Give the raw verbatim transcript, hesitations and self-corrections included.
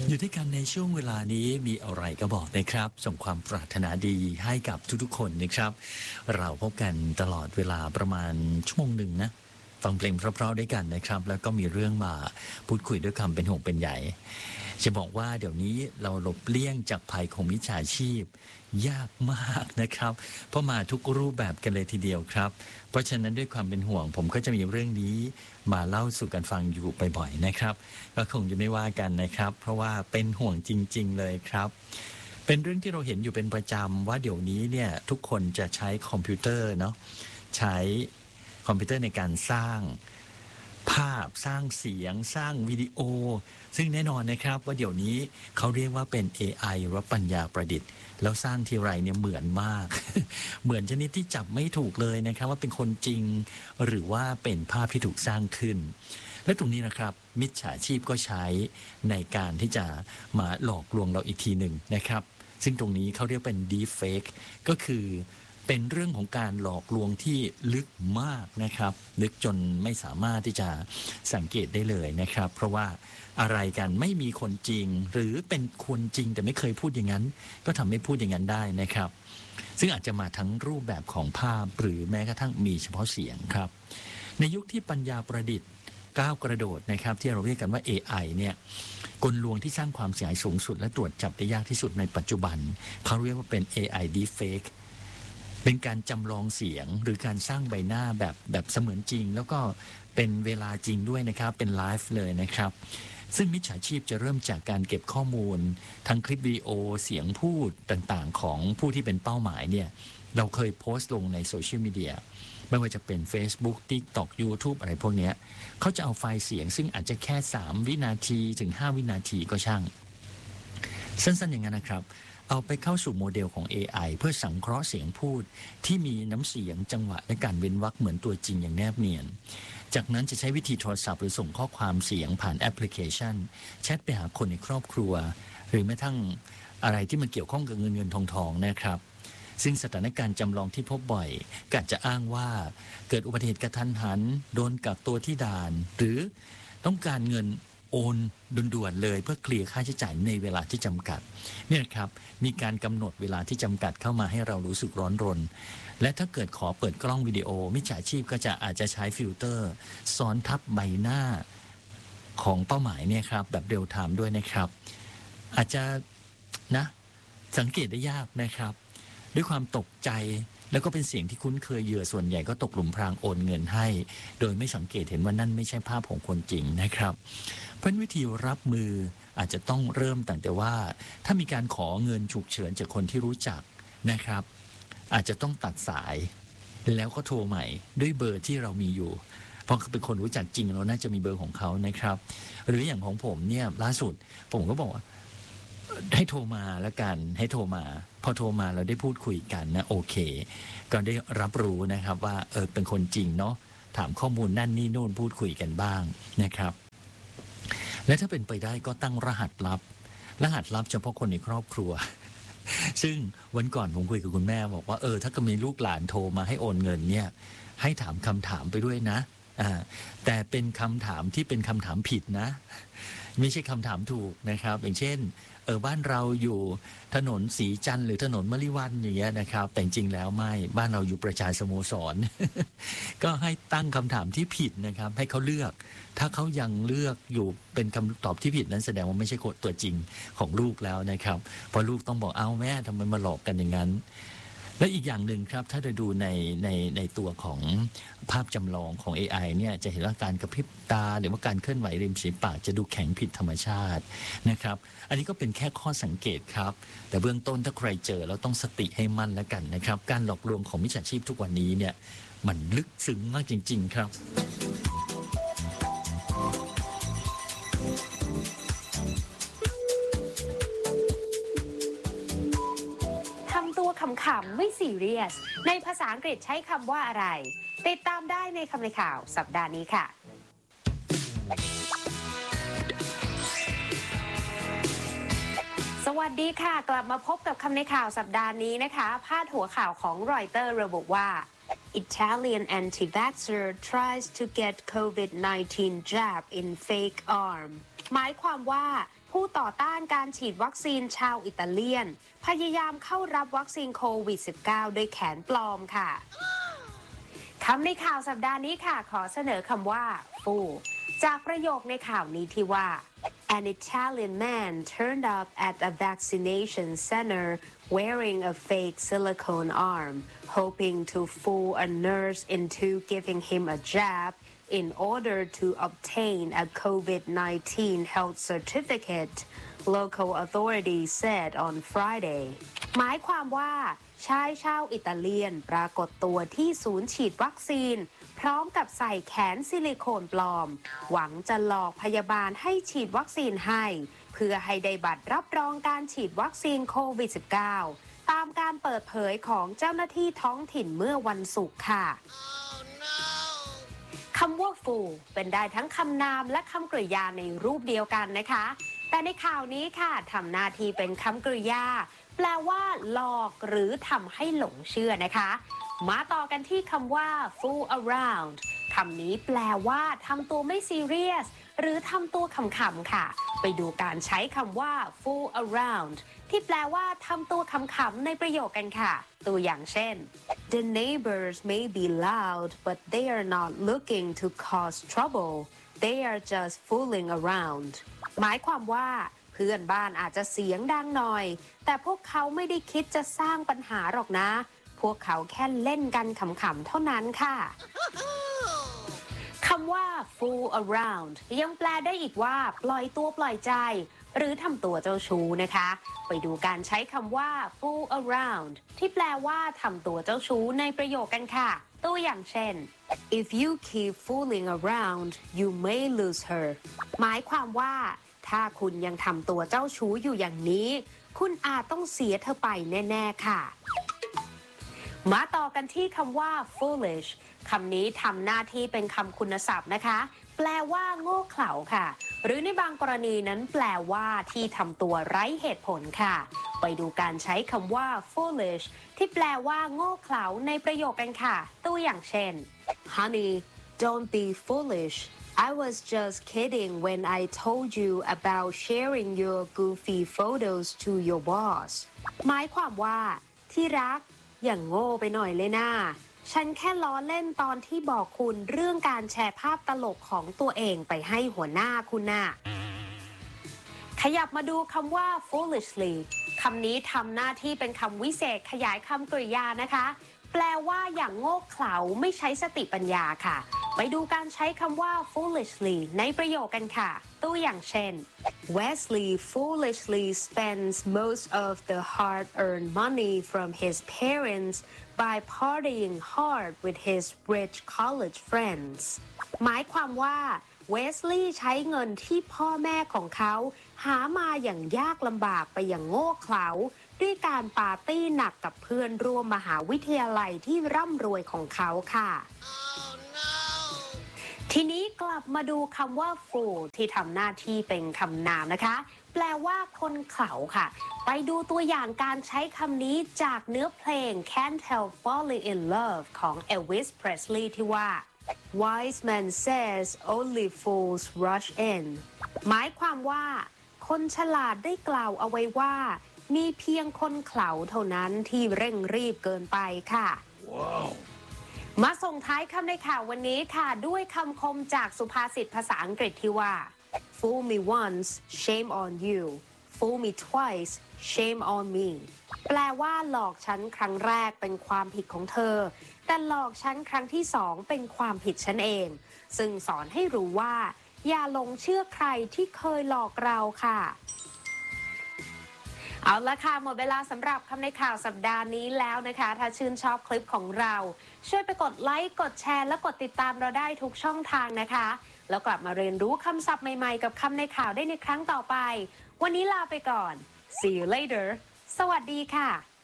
อยู่ด้วยกันในช่วงเวลานี้มีอะไรก็บอกนะครับส่งความปรารถนาดีให้กับทุกๆคนนะครับเราพบกันตลอดเวลาประมาณชั่วโมงหนึ่งนะฟังเพลงเพราะๆด้วยกันนะครับแล้วก็มีเรื่องมาพูดคุยด้วยคำเป็นห่วงเป็นใยจะบอกว่าเดี๋ยวนี้เราหลบเลี่ยงจากภัยของมิจฉาชีพยากมากนะครับเพราะมาทุกรูปแบบกันเลยทีเดียวครับเพราะฉะนั้นด้วยความเป็นห่วงผมก็จะมีเรื่องนี้มาเล่าสู่กันฟังอยู่บ่อยๆนะครับก็คงจะไม่ว่ากันนะครับเพราะว่าเป็นห่วงจริงๆเลยครับเป็นเรื่องที่เราเห็นอยู่เป็นประจำว่าเดี๋ยวนี้เนี่ยทุกคนจะใช้คอมพิวเตอร์เนาะใช้คอมพิวเตอร์ในการสร้างภาพสร้างเสียงสร้างวิดีโอซึ่งแน่นอนนะครับว่าเดี๋ยวนี้เขาเรียกว่าเป็น เอ ไอ หรือว่าปัญญาประดิษฐ์แล้วสร้างทีไรเนี่ยเหมือนมาก เหมือนชนิดที่จับไม่ถูกเลยนะครับว่าเป็นคนจริงหรือว่าเป็นภาพที่ถูกสร้างขึ้นและตรงนี้นะครับมิจฉาชีพก็ใช้ในการที่จะมาหลอกลวงเราอีกทีหนึ่งนะครับซึ่งตรงนี้เขาเรียกเป็น Deepfake ก็คือเป็นเรื่องของการหลอกลวงที่ลึกมากนะครับลึกจนไม่สามารถที่จะสังเกตได้เลยนะครับเพราะว่าอะไรกันไม่มีคนจริงหรือเป็นคนจริงแต่ไม่เคยพูดอย่างนั้นก็ทำให้พูดอย่างนั้นได้นะครับซึ่งอาจจะมาทั้งรูปแบบของภาพหรือแม้กระทั่งมีเฉพาะเสียงครับในยุคที่ปัญญาประดิษฐ์ก้าวกระโดดนะครับที่เราเรียกกันว่า เอ ไอ เนี่ยกลลวงที่สร้างความเสียหายสูงสุดและตรวจจับได้ยากที่สุดในปัจจุบันเขาเรียกว่าเป็น เอ ไอ Deepfakeเป็นการจำลองเสียงหรือการสร้างใบหน้าแบบแบบเสมือนจริงแล้วก็เป็นเวลาจริงด้วยนะครับเป็นไลฟ์เลยนะครับซึ่งมิจฉาชีพจะเริ่มจากการเก็บข้อมูลทั้งคลิปวิดีโอเสียงพูดต่างๆของผู้ที่เป็นเป้าหมายเนี่ยเราเคยโพสต์ลงในโซเชียลมีเดียไม่ว่าจะเป็น Facebook TikTok YouTube อะไรพวกนี้เขาจะเอาไฟล์เสียงซึ่งอาจจะแค่สามวินาทีถึงห้าวินาทีก็ช่างสั้นๆอย่างนั้นนะครับเอาไปเข้าสู่โมเดลของ เอ ไอ เพื่อสังเคราะห์เสียงพูดที่มีน้ำเสียงจังหวะและการเว้นวรรคเหมือนตัวจริงอย่างแนบเนียนจากนั้นจะใช้วิธีโทรศัพท์หรือส่งข้อความเสียงผ่านแอปพลิเคชันแชทไปหาคนในครอบครัวหรือแม้ทั้งอะไรที่มันเกี่ยวข้องกับเงินเงินทองทองนะครับซึ่งสถานการณ์จำลองที่พบบ่อยก็จะอ้างว่าเกิดอุบัติเหตุกระทันหันโดนกักตัวที่ด่านหรือต้องการเงินโอนด่วนๆเลยเพื่อเคลียร์ค่าใช้จ่ายในเวลาที่จำกัดเนี่ยครับมีการกำหนดเวลาที่จำกัดเข้ามาให้เรารู้สึกร้อนรนและถ้าเกิดขอเปิดกล้องวิดีโอมิจฉาชีพก็จะอาจจะใช้ฟิลเตอร์ซ้อนทับใบหน้าของเป้าหมายเนี่ยครับแบบเรียลไทม์ด้วยนะครับอาจจะนะสังเกตได้ยากนะครับด้วยความตกใจแล้วก็เป็นเสียงที่คุ้นเคยเหยื่อส่วนใหญ่ก็ตกหลุมพรางโอนเงินให้โดยไม่สังเกตเห็นว่านั่นไม่ใช่ภาพของคนจริงนะครับเพราะวิธีรับมืออาจจะต้องเริ่มตั้งแต่ว่าถ้ามีการขอเงินฉุกเฉินจากคนที่รู้จักนะครับอาจจะต้องตัดสายแล้วก็โทรใหม่ด้วยเบอร์ที่เรามีอยู่เพราะเป็นคนรู้จักจริงเราน่าจะมีเบอร์ของเขานะครับหรืออย่างของผมเนี่ยล่าสุดผมก็บอกว่าให้โทรมาแล้วกันให้โทรมาพอโทรมาเราได้พูดคุยกันนะโอเคก็ได้รับรู้นะครับว่าเออเป็นคนจริงเนาะถามข้อมูลนั่นนี่โน่นพูดคุยกันบ้างนะครับและถ้าเป็นไปได้ก็ตั้งรหัสลับรหัสลับเฉพาะคนในครอบครัวซึ่งวันก่อนผมคุยกับคุณแม่บอกว่าเออถ้าก็มีลูกหลานโทรมาให้โอนเงินเนี่ยให้ถามคำถามไปด้วยนะอ่าแต่เป็นคำถามที่เป็นคำถามผิดนะไม่ใช่คำถามถูกนะครับอย่างเช่นเออบ้านเราอยู่ถนนศรีจันทร์หรือถนนมะลิวันอย่างเงี้ยนะครับแต่จริงแล้วไม่บ้านเราอยู่ประชาสโมสร ก็ให้ตั้งคำถามที่ผิดนะครับให้เขาเลือกถ้าเขายังเลือกอยู่เป็นคำตอบที่ผิดนั้นแสดงว่าไม่ใช่ตัวจริงของลูกแล้วนะครับเพราะลูกต้องบอกเอาแม่ทำไมมาหลอกกันอย่างนั้นและอีกอย่างหนึ่งครับถ้าเราดูในในในตัวของภาพจำลองของ เอ ไอ เนี่ยจะเห็นว่าการกระพริบตาหรือว่าการเคลื่อนไหวริมฝีปากจะดูแข็งผิดธรรมชาตินะครับอันนี้ก็เป็นแค่ข้อสังเกตครับแต่เบื้องต้นถ้าใครเจอแล้วต้องสติให้มั่นแล้วกันนะครับการหลอกลวงของมิจฉาชีพทุกวันนี้เนี่ยมันลึกซึ้งมากจริงๆครับขำๆไม่ซีเรียสในภาษาอังกฤษใช้คำว่าอะไรติดตามได้ในคำในข่าวสัปดาห์นี้ค่ะสวัสดีค่ะกลับมาพบกับคำในข่าวสัปดาห์นี้นะคะพาดหัวข่าวของรอยเตอร์ระบุว่า Italian anti-vaxxer tries to get โควิด สิบเก้า jab in fake arm หมายความว่าผู้ต่อต้านการฉีดวัคซีนชาวอิตาเลียนพยายามเข้ารับวัคซีนโควิด สิบเก้า โดยแขนปลอมค่ะคำในข่าวสัปดาห์นี้ค่ะขอเสนอคำว่า fool จากประโยคในข่าวนี้ที่ว่า An Italian man turned up at a vaccination center wearing a fake silicone arm, hoping to fool a nurse into giving him a jab in order to obtain a COVID nineteen health certificate, local authorities said on Friday. หมายความว่าชายชาวอิตาเลียนปรากฏตัวที่ศูนย์ฉีดวัคซีนพร้อมกับใส่แขนซิลิโคนปลอมหวังจะหลอกพยาบาลให้ฉีดวัคซีนให้เพื่อให้ได้บัตรรับรองการฉีดวัคซีนโควิด สิบเก้า ตามการเปิดเผยของเจ้าหน้าที่ท้องถิ่นเมื่อวันศุกร์ค่ะ oh, no. คำว่า fool เป็นได้ทั้งคำนามและคำกริยาในรูปเดียวกันนะคะแต่ในข่าวนี้ค่ะทำหน้าที่เป็นคำกริยาแปลว่าหลอกหรือทำให้หลงเชื่อนะคะมาต่อกันที่คำว่า fool around คำนี้แปลว่าทำตัวไม่ซีเรียสหรือทำตัวขำๆค่ะไปดูการใช้คำว่า fool around ที่แปลว่าทำตัวขำๆในประโยคกันค่ะตัวอย่างเช่น The neighbors may be loud but they are not looking to cause trouble they are just fooling around หมายความว่าเพื่อนบ้านอาจจะเสียงดังหน่อยแต่พวกเขาไม่ได้คิดจะสร้างปัญหาหรอกนะพวกเขาแค่เล่นกันขำๆเท่านั้นค่ะคำว่า fool around ยังแปลได้อีกว่าปล่อยตัวปล่อยใจหรือทำตัวเจ้าชู้นะคะไปดูการใช้คำว่า fool around ที่แปลว่าทำตัวเจ้าชู้ในประโยคกันค่ะตัวอย่างเช่น if you keep fooling around you may lose her หมายความว่าถ้าคุณยังทำตัวเจ้าชู้อยู่อย่างนี้คุณอาจต้องเสียเธอไปแน่ๆค่ะมาต่อกันที่คำว่า foolish คำนี้ทำหน้าที่เป็นคำคุณศัพท์นะคะแปลว่าโง่เขลาค่ะหรือในบางกรณีนั้นแปลว่าที่ทำตัวไร้เหตุผลค่ะไปดูการใช้คำว่า foolish ที่แปลว่าโง่เขลาในประโยคกันค่ะตัวอย่างเช่น Honey don't be foolish I was just kidding when I told you about sharing your goofy photos to your boss หมายความว่าที่รักอย่างโง่ไปหน่อยเลยนะฉันแค่ล้อเล่นตอนที่บอกคุณเรื่องการแชร์ภาพตลกของตัวเองไปให้หัวหน้าคุณน่ะขยับมาดูคำว่า foolishly คำนี้ทำหน้าที่เป็นคำวิเศษขยายคำกริยานะคะแปลว่าอย่างโง่เขลาไม่ใช้สติปัญญาค่ะไปดูการใช้คำว่า foolishly ในประโยคกันค่ะตัวอย่างเช่น Wesley foolishly spends most of the hard-earned money from his parents by partying hard with his rich college friends หมายความว่าเวสลีย์ใช้เงินที่พ่อแม่ของเขาหามาอย่างยากลำบากไปอย่างโง่เขลาด้วยการปาร์ตี้หนักกับเพื่อนร่วมมหาวิทยาลัยที่ร่ำรวยของเขาค่ะ oh, no. ทีนี้กลับมาดูคำว่า fool ที่ทำหน้าที่เป็นคำนามนะคะแปลว่าคนเขลาค่ะไปดูตัวอย่างการใช้คำนี้จากเนื้อเพลง Can't Help Falling in Love ของ Elvis Presley ที่ว่า Wise man says only fools rush in หมายความว่าคนฉลาดได้กล่าวเอาไว้ว่ามีเพียงคนเขลาเท่านั้นที่เร่งรีบเกินไปค่ะ wow. มาส่งท้ายคำในข่าววันนี้ค่ะด้วยคำคมจากสุภาษิตภาษาอังกฤษที่ว่า Fool me once shame on you Fool me twice shame on me แปลว่าหลอกฉันครั้งแรกเป็นความผิดของเธอแต่หลอกฉันครั้งที่สองเป็นความผิดฉันเองซึ่งสอนให้รู้ว่าอย่าหลงเชื่อใครที่เคยหลอกเราค่ะเอาละค่ะหมดเวลาสำหรับคำในข่าวสัปดาห์นี้แล้วนะคะถ้าชื่นชอบคลิปของเราช่วยไปกดไลค์กดแชร์และกดติดตามเราได้ทุกช่องทางนะคะแล้วกลับมาเรียนรู้คำศัพท์ใหม่ๆกับคำในข่าวได้ในครั้งต่อไปวันนี้ลาไปก่อน See you later สวัสดีค่ะ